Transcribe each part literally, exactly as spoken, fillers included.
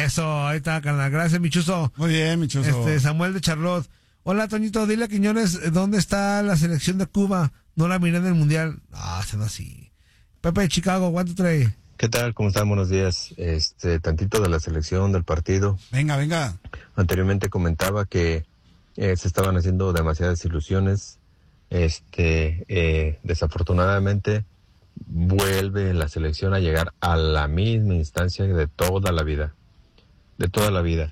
Eso, ahí está, carnal. Gracias, mi chuzo. Muy bien, mi chuzo. Este, Samuel de Charlotte. Hola, Toñito, dile a Quiñones, ¿dónde está la selección de Cuba? No la miré en el Mundial. Ah, se no así. Pepe de Chicago, ¿cuánto trae? ¿Qué tal? ¿Cómo están? Buenos días. Este, tantito de la selección, del partido. Venga, venga. Anteriormente comentaba que eh, se estaban haciendo demasiadas ilusiones. Este, eh, desafortunadamente, vuelve la selección a llegar a la misma instancia de toda la vida. De toda la vida.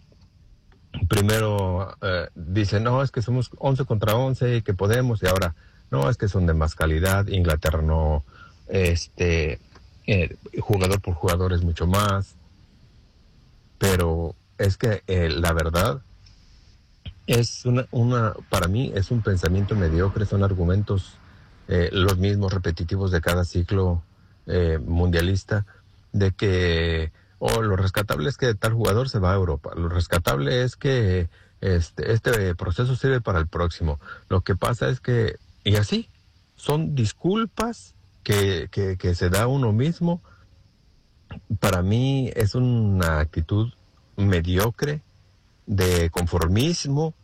Primero eh, dicen, no, es que somos once contra once y que podemos, y ahora, no, es que son de más calidad. Inglaterra no, este, eh, jugador por jugador es mucho más. Pero es que eh, la verdad es una, una, para mí es un pensamiento mediocre, son argumentos eh, los mismos repetitivos de cada ciclo eh, mundialista, de que o oh, lo rescatable es que tal jugador se va a Europa, lo rescatable es que este, este proceso sirve para el próximo. Lo que pasa es que, y así, son disculpas que, que, que se da uno mismo. Para mí es una actitud mediocre, de conformismo,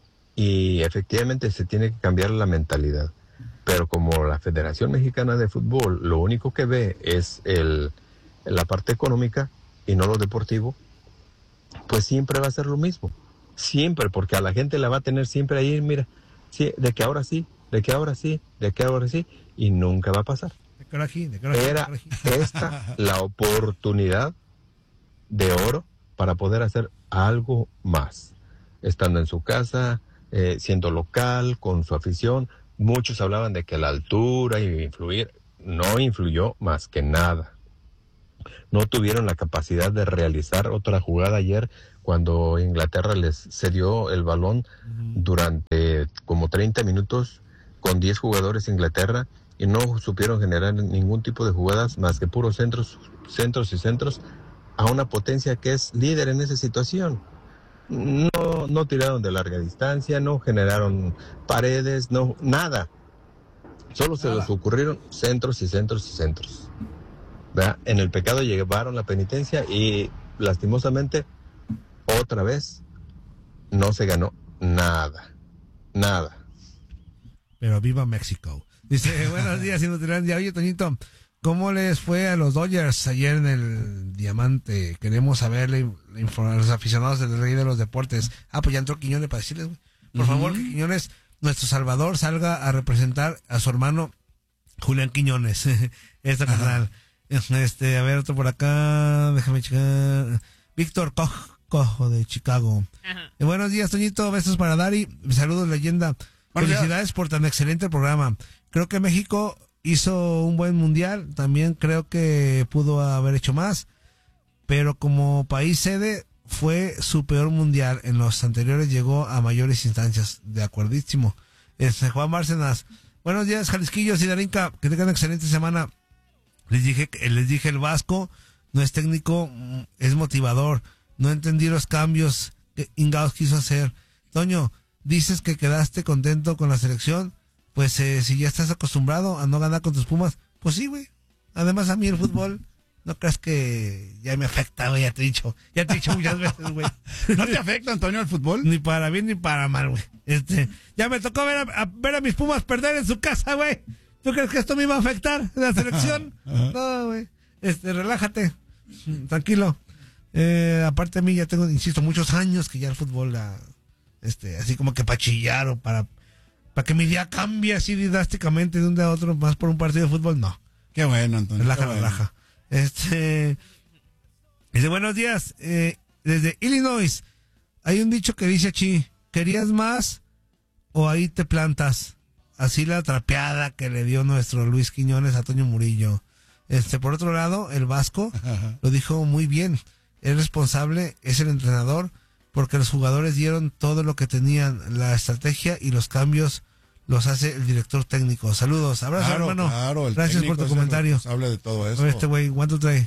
y efectivamente se tiene que cambiar la mentalidad. Pero como la Federación Mexicana de Fútbol lo único que ve es el, la parte económica y no lo deportivo, pues siempre va a ser lo mismo, siempre, porque a la gente la va a tener siempre ahí, mira, sí, de que ahora sí, de que ahora sí, de que ahora sí, y nunca va a pasar. De que ahora sí, de que ahora sí, Era de que ahora sí. esta la oportunidad de oro para poder hacer algo más, estando en su casa, eh, siendo local, con su afición. Muchos hablaban de que la altura iba a influir, no influyó más que nada. No tuvieron la capacidad de realizar otra jugada ayer cuando Inglaterra les cedió el balón durante como treinta minutos con diez jugadores Inglaterra, y no supieron generar ningún tipo de jugadas más que puros centros, centros y centros a una potencia que es líder en esa situación. No, no tiraron de larga distancia, no generaron paredes, no, nada. Solo se les ocurrieron centros y centros y centros. ¿Verdad? En el pecado llevaron la penitencia y lastimosamente otra vez no se ganó nada, nada. Pero viva México. Dice, buenos días, Inutilandia. Oye, Toñito, ¿cómo les fue a los Dodgers ayer en el Diamante? Queremos saber la, la información a los aficionados del Rey de los Deportes. Ah, pues ya entró Quiñones para decirles, güey. Por uh-huh. favor, que Quiñones, nuestro Salvador, salga a representar a su hermano Julián Quiñones. Esta canal. Este, a ver, otro por acá, déjame checar. Víctor Cojo, Cojo de Chicago. Eh, buenos días, Toñito, besos para Dari, saludos, leyenda. Buenos Felicidades días por tan excelente programa. Creo que México hizo un buen mundial, también creo que pudo haber hecho más, pero como país sede fue su peor mundial. En los anteriores llegó a mayores instancias, de acuerdísimo. Este, Juan Bárcenas, buenos días, Jalisquillos y Darinka, que tengan una excelente semana. Les dije, les dije, el Vasco no es técnico, es motivador. No entendí los cambios que Ingaos quiso hacer. Toño, dices que quedaste contento con la selección. Pues eh, si ya estás acostumbrado a no ganar con tus Pumas, pues sí, güey. Además a mí el fútbol, no creas que ya me afecta, güey, ya te he dicho. Ya te he dicho muchas veces, güey. ¿No te afecta, Antonio, el fútbol? Ni para bien ni para mal, güey. Este, ya me tocó ver a, a, ver a mis Pumas perder en su casa, güey. ¿Tú crees que esto me iba a afectar la selección? No, güey. Este, relájate. Tranquilo. Eh, aparte a mí ya tengo, insisto, muchos años que ya el fútbol, la, este, así como que para chillar o para, para que mi día cambie así drásticamente de un día a otro más por un partido de fútbol, no. Qué bueno, Antonio. Relaja, bueno. relaja. Este, dice, buenos días, eh, desde Illinois. Hay un dicho que dice así, ¿querías más o ahí te plantas? Así la trapeada que le dio nuestro Luis Quiñones a Toño Murillo. Este, por otro lado, el Vasco Ajá. lo dijo muy bien. Es responsable, es el entrenador, porque los jugadores dieron todo lo que tenían. La estrategia y los cambios los hace el director técnico. Saludos, abrazo, claro, hermano. Claro, el Gracias por tu comentario. Habla de todo eso. Este güey, ¿cuánto trae?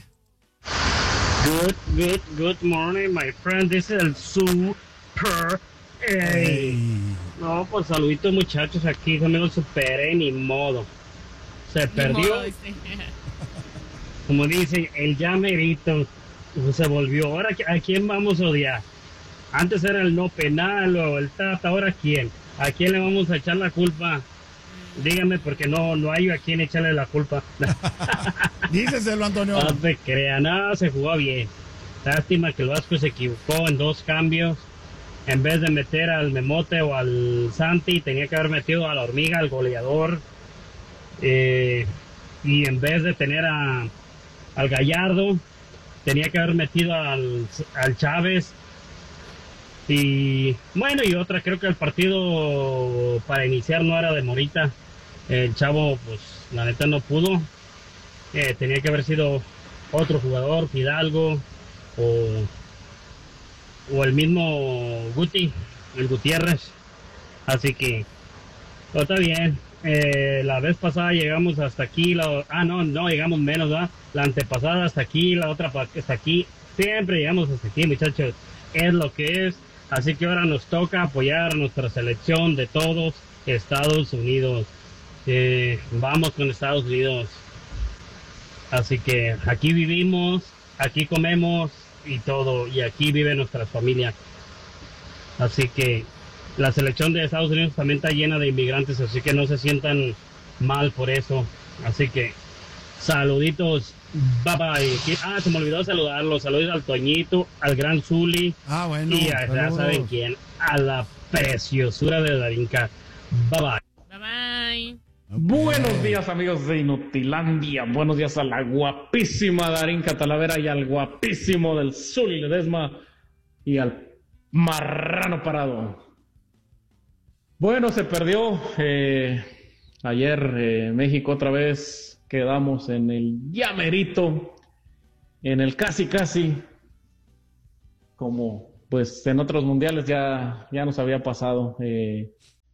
Good, good, good morning, my friend. This is el Super. Hey. No, pues saluditos, muchachos. Aquí no me lo superé, ni modo. Se ni perdió. Modo, sí. Como dicen, el llamerito. se volvió. Ahora, ¿a quién vamos a odiar? Antes era el no penal o el Tata, ahora ¿quién? ¿A quién le vamos a echar la culpa? Dígame, porque no, no hay a quién echarle la culpa. Díceselo, Antonio. No te crean, nada, se jugó bien. Lástima que el Vasco se equivocó en dos cambios. En vez de meter al Memote o al Santi, tenía que haber metido a la Hormiga, al goleador. Eh, y en vez de tener a, al Gallardo, tenía que haber metido al, al Chávez. Y bueno, y otra, creo que el partido para iniciar no era de Morita. El chavo, pues la neta no pudo. Eh, tenía que haber sido otro jugador, Fidalgo o, o el mismo Guti, el Gutiérrez. Así que todo está bien. Eh, la vez pasada llegamos hasta aquí. La, ah, no, no, llegamos menos, ¿verdad? La antepasada hasta aquí, la otra hasta aquí. Siempre llegamos hasta aquí, muchachos. Es lo que es. Así que ahora nos toca apoyar a nuestra selección de todos Estados Unidos. Eh, vamos con Estados Unidos. Así que aquí vivimos, aquí comemos y todo, y aquí vive nuestra familia. Así que la selección de Estados Unidos también está llena de inmigrantes, así que no se sientan mal por eso. Así que saluditos, bye bye. Ah, se me olvidó saludarlos. Saludos al Toñito, al Gran Zuli. Ah, bueno. Y a, ya saben quién, a la preciosura de Darinka. Bye bye. Bye bye. Okay. Buenos días, amigos de Inutilandia. Buenos días a la guapísima Darinka Talavera y al guapísimo del Zuli Ledesma y al marrano parado. Bueno, se perdió eh, ayer eh, México otra vez. Quedamos en el llamerito, en el casi casi, como pues en otros mundiales ya, ya nos había pasado. Eh,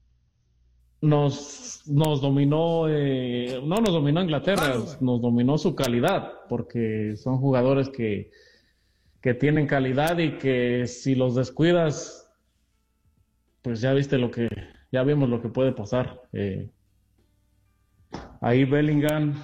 nos, nos dominó, eh, no nos dominó Inglaterra, nos dominó su calidad, porque son jugadores que, que tienen calidad y que si los descuidas, pues ya viste lo que, ya vimos lo que puede pasar. Eh, Ahí Bellingham,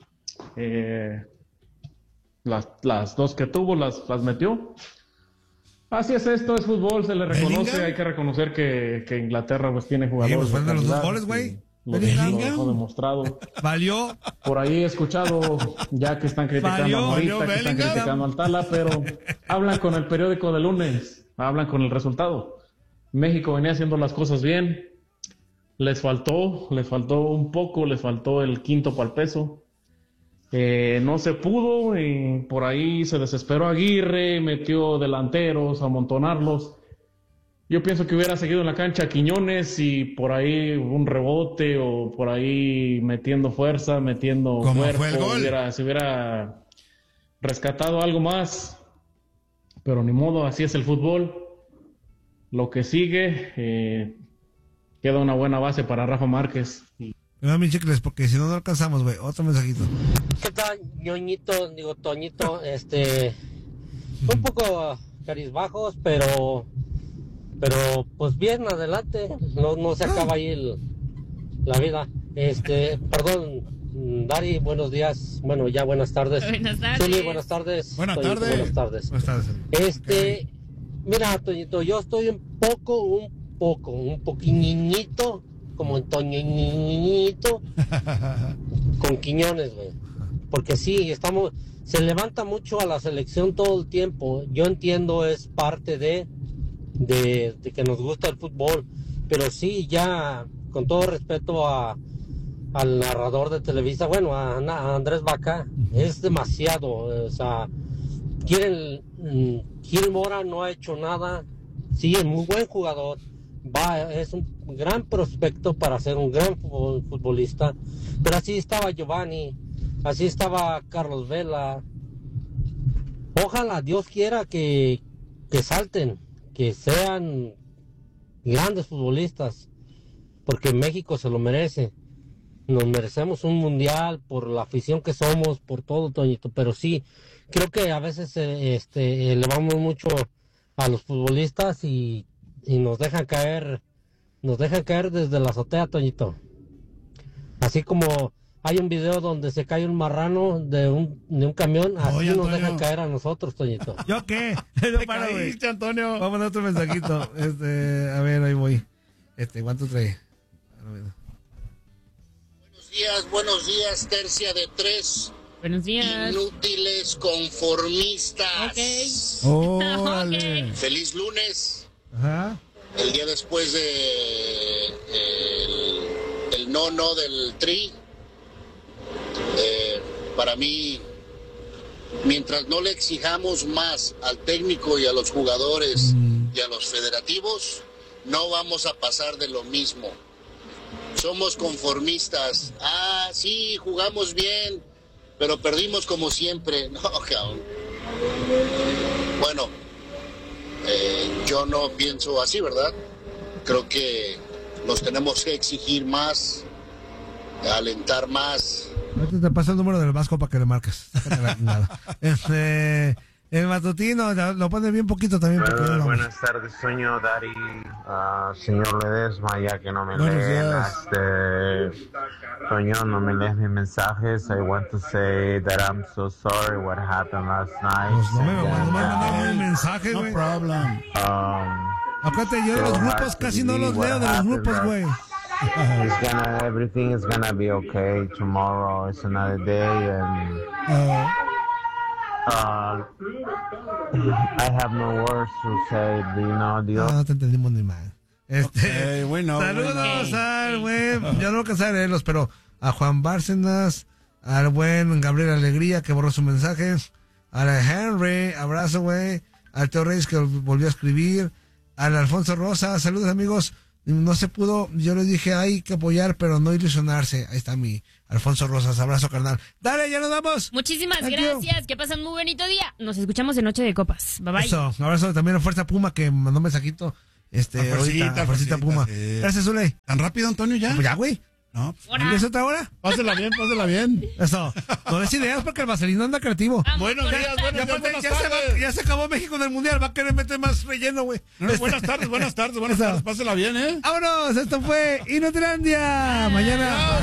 eh, las, las dos que tuvo las, las metió. Así es esto, es fútbol, se le reconoce, ¿Bellingham? Hay que reconocer que, que Inglaterra pues tiene jugadores. Sí, pues, de los dos goles, güey. Lo dejó demostrado. Valió. Por ahí he escuchado ya que están criticando ¿Valió? a Morita, ¿Valió que están Bellingham? criticando al Tala, pero hablan con el periódico de lunes, hablan con el resultado. México venía haciendo las cosas bien. Les faltó, les faltó un poco, les faltó el quinto pa'l peso. Eh, no se pudo, y por ahí se desesperó Aguirre, metió delanteros, a amontonarlos. Yo pienso que hubiera seguido en la cancha Quiñones y por ahí un rebote o por ahí metiendo fuerza, metiendo ¿Cómo cuerpo, fue el gol? Hubiera, se hubiera rescatado algo más. Pero ni modo, así es el fútbol. Lo que sigue... Eh, Queda una buena base para Rafa Márquez. No, mi chicles, porque si no, no alcanzamos, güey. Otro mensajito. ¿Qué tal, ñoñito? Digo, Toñito, este... Un poco carizbajos, pero... Pero, pues bien, adelante. No, no se acaba ahí el, la vida. Este, perdón, Dari, buenos días. Bueno, ya buenas tardes. Buenas tardes. Zuli, buenas tardes. Buenas Toñito, tardes. Buenas tardes. Buenas tardes. Este, mira, Toñito, yo estoy un poco, un poco, un poquinito, como en Toñito, con Quiñones, güey. Porque sí, estamos, se levanta mucho a la selección todo el tiempo. Yo entiendo, es parte de, de, de que nos gusta el fútbol, pero sí, ya, con todo respeto a, al narrador de Televisa, bueno, a, a Andrés Vaca, es demasiado, o sea, quieren, Gil Mora no ha hecho nada, sí, es muy buen jugador, va, es un gran prospecto para ser un gran futbolista, pero así estaba Giovanni, así estaba Carlos Vela. Ojalá Dios quiera que, que salten, que sean grandes futbolistas, porque México se lo merece. Nos merecemos un mundial por la afición que somos, por todo, Toñito, pero sí, creo que a veces eh, este, elevamos mucho a los futbolistas y, y nos dejan caer, nos dejan caer desde la azotea, Toñito. Así como hay un video donde se cae un marrano de un, de un camión, así Oye, nos Antonio. dejan caer a nosotros, Toñito. ¿Yo qué? No Te paro, güey. caíste, Antonio. Vamos a mandar otro mensajito. Este, a ver, ahí voy. Este, ¿cuánto trae? A ver. Buenos días, buenos días, tercia de tres. Buenos días. Inútiles conformistas. Ok. Órale. Feliz lunes, Ajá. el día después de el, el no no del tri. Eh, para mí, mientras no le exijamos más al técnico y a los jugadores Mm. y a los federativos, no vamos a pasar de lo mismo. Somos conformistas. Ah, sí, jugamos bien, pero perdimos como siempre. No, cabrón. Bueno, eh, yo no pienso así, ¿verdad? Creo que nos tenemos que exigir más, alentar más. Ahorita te paso el número del Vasco para que le marques. Sácate la chingada. Este, el matutino, lo lo pone bien poquito también. Porque ya Bueno, vamos. buenas tardes, sueño Dari, ah, señor Ledesma, ya que no me Buenos leen, días. este, Toño, no me lees mis mensajes. I want to say that I'm so sorry what happened last night. Pues no me, And, no me mandaron un uh, mensaje, No güey. problem. um, Acuérdate, yo de los grupos casi no los leo de los grupos, güey. it's gonna, everything is gonna be okay. Tomorrow is another day, and Uh, uh, I have no words to say. You know, No, Dios. no te entendimos ni mal. Este, ok, bueno, saludos bueno. al güey, yo no alcanzé a leerlos, pero a Juan Bárcenas, al buen Gabriel Alegría que borró su mensaje, a la Henry, abrazo, güey, al Teo Reyes que volvió a escribir, al Alfonso Rosa, saludos amigos, no se pudo, yo les dije hay que apoyar, pero no ilusionarse, ahí está mi Alfonso Rosas, abrazo carnal, dale, ya nos vamos. Muchísimas Thank you. gracias. Que pasen muy bonito día. Nos escuchamos en Noche de Copas. Bye bye. Eso, un abrazo también a Fuerza Puma que mandó un mensajito, este, A Fuercita, ahorita, a Fuercita Fuercita, Puma, sí. gracias Zule, ¿Tan rápido, Antonio, ya? pues ya güey. No, pues, Ahora. ¿Es otra hora? pásela bien, pásela bien. Eso. No des ideas porque el vaselino anda creativo. Vamos, Buenos con días, esta- buenos Ya, días, aparte, buenas ya, se va- tardes. ya se acabó México en el mundial. Va a querer meter más relleno, güey. No, no, Este- buenas tardes, buenas tardes, buenas Eso. tardes. Pásela bien, ¿eh? Vámonos. Esto fue Inutilandia. Mañana.